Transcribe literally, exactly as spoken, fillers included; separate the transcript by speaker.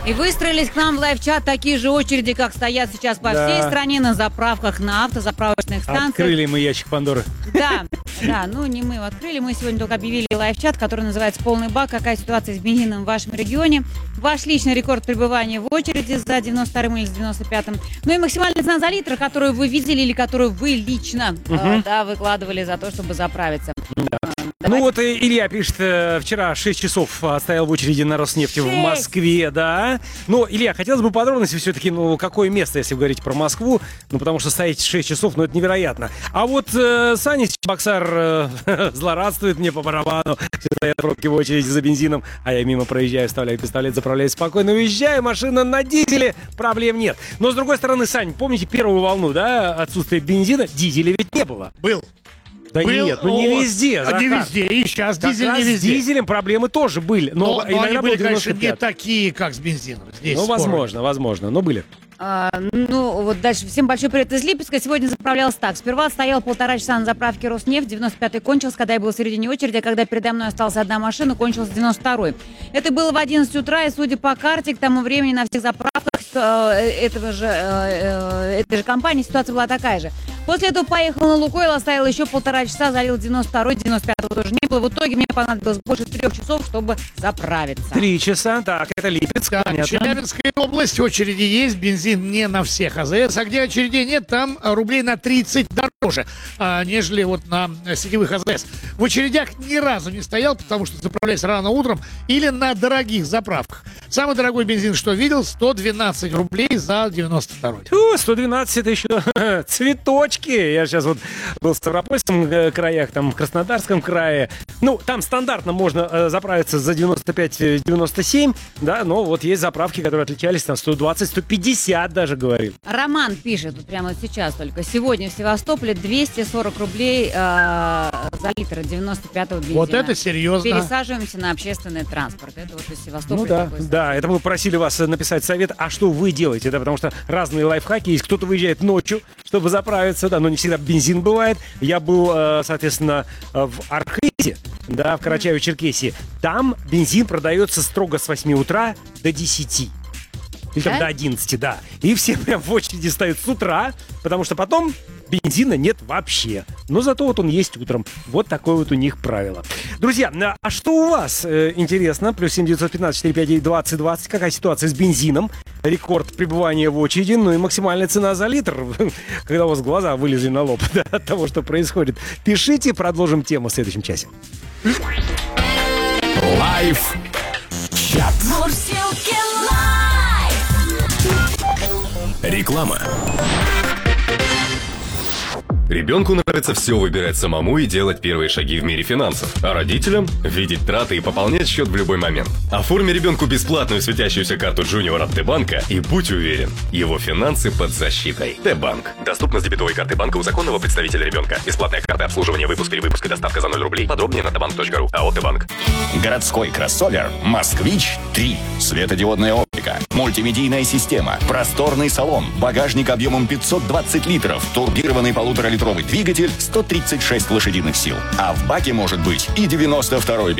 Speaker 1: И выстроились к нам в лайв-чат такие же очереди, как стоят сейчас по
Speaker 2: Да.
Speaker 1: всей стране на заправках, на автозаправочных станциях.
Speaker 2: Открыли мы ящик Пандоры.
Speaker 1: Да, да, ну не мы его открыли, мы сегодня только объявили лайв-чат, который называется «Полный бак». Какая ситуация с бензином в вашем регионе? Ваш личный рекорд пребывания в очереди за девяносто вторым или с девяносто пятым. Ну и максимальная цена за литр, которую вы видели или которую вы лично
Speaker 2: Угу.
Speaker 1: э, да, выкладывали за то, чтобы заправиться.
Speaker 2: Да.
Speaker 1: Давайте.
Speaker 2: Ну вот э, Илья пишет, э, вчера шесть часов э, стоял в очереди на Роснефти в
Speaker 1: Шесть.
Speaker 2: Москве, да. Но, Илья, хотелось бы подробности все-таки, ну, какое место, если вы говорите про Москву, ну, потому что стоять шесть часов, ну, это невероятно. А вот э, Саня Чебоксар э, злорадствует мне по барабану, все стоят пробки в очереди за бензином, а я мимо проезжаю, вставляю пистолет, заправляюсь спокойно, уезжаю, машина на дизеле, проблем нет. Но, с другой стороны, Сань, помните первую волну, да, отсутствие бензина, дизеля ведь не было.
Speaker 3: Был.
Speaker 2: Да
Speaker 3: Был,
Speaker 2: нет, ну не
Speaker 3: о,
Speaker 2: везде,
Speaker 3: а
Speaker 2: Захар.
Speaker 3: не везде, и сейчас
Speaker 2: Как
Speaker 3: дизель
Speaker 2: раз
Speaker 3: не
Speaker 2: с
Speaker 3: везде.
Speaker 2: дизелем проблемы тоже были. Но,
Speaker 3: Но, но
Speaker 2: иногда
Speaker 3: они
Speaker 2: был
Speaker 3: были, конечно,
Speaker 2: девяносто
Speaker 3: не
Speaker 2: пять.
Speaker 3: такие, как с бензином. Здесь
Speaker 2: Ну,
Speaker 3: спору
Speaker 2: возможно,
Speaker 3: нет.
Speaker 2: возможно, но были.
Speaker 1: А, ну, вот дальше. Всем большой привет из Липецка. Сегодня заправлялась так. Сперва стоял полтора часа на заправке Роснефть. девяносто пятый кончился, когда я был в середине очереди, а когда передо мной осталась одна машина, кончился девяносто второй. Это было в одиннадцать утра, и, судя по карте, к тому времени на всех заправках э, этого же, э, э, этой же компании ситуация была такая же. После этого поехал на Лукойл, оставил еще полтора часа, залил девяносто второй, девяносто пятого тоже не было. В итоге мне понадобилось больше трех часов, чтобы заправиться.
Speaker 2: Три часа, так, это Липецк,
Speaker 3: Да,
Speaker 2: понятно.
Speaker 3: Челябинская область, очереди есть, бензин не на всех АЗС, а где очередей нет, там а, рублей на тридцать дороже, а, нежели вот на а, сетевых АЗС. В очередях ни разу не стоял, потому что заправляюсь рано утром или на дорогих заправках. Самый дорогой бензин, что видел, сто двенадцать рублей за девяносто второй.
Speaker 2: Тьфу, сто двенадцать это еще цветочки. Я сейчас вот был в Ставропольском э, краях, там в Краснодарском крае. Ну, там стандартно можно э, заправиться за девяносто пять девяносто семь, да, но вот есть заправки, которые отличались там сто двадцать сто пятьдесят даже, говорил.
Speaker 1: Роман пишет, вот прямо сейчас только. Сегодня в Севастополе двести сорок рублей э, за литр девяносто пятого бензина.
Speaker 3: Вот это серьезно.
Speaker 1: Пересаживаемся на общественный транспорт. Это вот из Севастополя.
Speaker 2: Ну да,
Speaker 1: такой
Speaker 2: да, это мы просили вас написать совет, а что вы делаете, да, потому что разные лайфхаки есть, кто-то выезжает ночью, чтобы заправиться, да, но не всегда бензин бывает. Я был, э, соответственно, э, в Архызе, да, в Карачаево-Черкесии, там бензин продается строго с восьми утра до десяти. Или там
Speaker 1: Да?
Speaker 2: до одиннадцати, да. И все прям в очереди стоят с утра, потому что потом бензина нет вообще. Но зато вот он есть утром. Вот такое вот у них правило. Друзья, а что у вас э, интересно? Плюс семь девятьсот пятнадцать четыреста пятьдесят девять двадцать двадцать. Какая ситуация с бензином? Рекорд пребывания в очереди, ну и максимальная цена за литр. Когда у вас глаза вылезли на лоб, да, от того, что происходит. Пишите, продолжим тему в следующем часе.
Speaker 4: Лайф чат.
Speaker 5: Мурзилки лайф.
Speaker 4: Реклама.
Speaker 6: Ребенку нравится все выбирать самому и делать первые шаги в мире финансов, а родителям – видеть траты и пополнять счет в любой момент. Оформи ребенку бесплатную светящуюся карту Junior от Т-банка и будь уверен, его финансы под защитой. Т-банк. Доступно с дебетовой карты банка у законного представителя ребенка. Бесплатная карта обслуживания, выпуск, перевыпуск и доставка за ноль рублей. Подробнее на тбанк точка ру. АО Т-банк.
Speaker 4: Городской кроссовер «Москвич три». Светодиодная оптика, мультимедийная система, просторный салон, багажник объемом пятьсот двадцать литров, турбированный полуторалитровый двигатель, сто тридцать шесть лошадиных сил. А в баке может быть и девяносто второй